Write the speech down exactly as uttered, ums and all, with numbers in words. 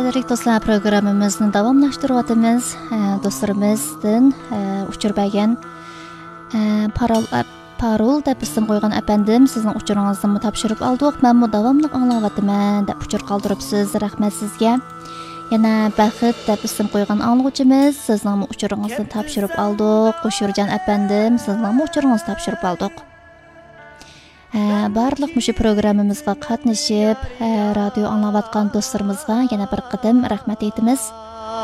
Qadrli dostlar, programımızı davamlaştırıyordumuz. Dostlarımızdan uçur bergen parol parol deb ism qo'ygan efendim, sizning uchuringizni topshirib oldik. Men bu davomli anglayapman deb uchur qoldiribsiz. Rahmat sizga. Yana Baxit deb ism qo'ygan anglovchimiz, sizning uchuringizni topshirib oldik. Qo'shurjan efendim, sizning uchuringizni topshirib oldik. Barliq mushu programmamizga qatnashib, radio anglayotgan do'stlarimizga yana bir qatim rahmat aytamiz.